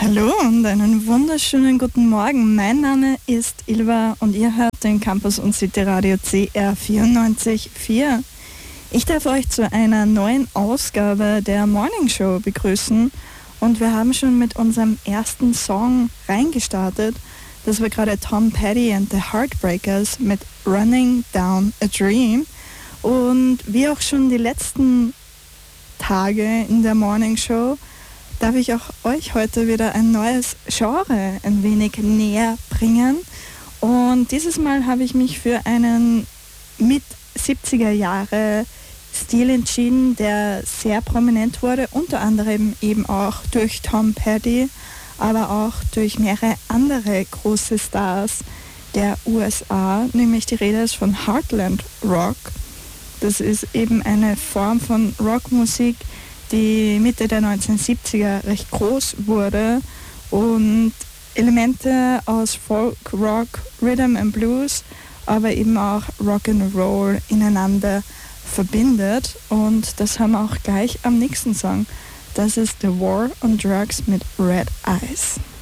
Hallo und einen wunderschönen guten Morgen. Mein Name ist Ilva und ihr hört den Campus und City Radio CR 94.4. Ich darf euch zu einer neuen Ausgabe der Morning Show begrüßen und wir haben schon mit unserem ersten Song reingestartet. Das war gerade Tom Petty and the Heartbreakers mit Running Down a Dream. Und wie auch schon die letzten Tage in der Morning Show darf ich auch euch heute wieder ein neues Genre ein wenig näher bringen. Und dieses Mal habe ich mich für einen mit 70er Jahre Stil entschieden, der sehr prominent wurde, unter anderem eben auch durch Tom Petty, aber auch durch mehrere andere große Stars der USA, nämlich die Rede ist von Heartland Rock. Das ist eben eine Form von Rockmusik, die Mitte der 1970er recht groß wurde und Elemente aus Folk, Rock, Rhythm and Blues, aber eben auch Rock'n'Roll ineinander verbindet. Und das haben wir auch gleich am nächsten Song. Das ist The War on Drugs mit Red Eyes.